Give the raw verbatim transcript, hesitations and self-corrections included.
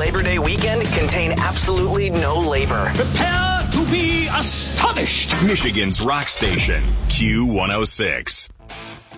Labor Day weekend contain absolutely no labor. Prepare to be astonished. Michigan's rock station, Q one oh six.